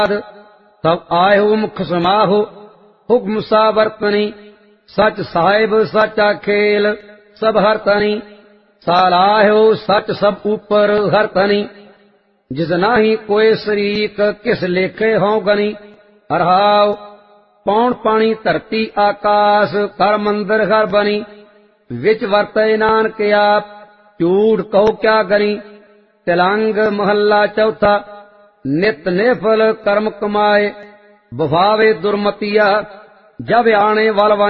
तब आयो मुख समाहो हुक्म सा वर्तनी सच साहिब सचा खेल सब हरतनी सालाहो सच सब ऊपर हरतनी जिस नाही कोई शरीक किस लेखे हों गनी हरहाव पौन पानी धरती आकाश कर मंदिर घर बनी विच वरते नानक आप झूठ कहो क्या गनी तिलंग महला चौथा नित निफल कर्म कमाए बभावे दुर्मतिया जब आने वल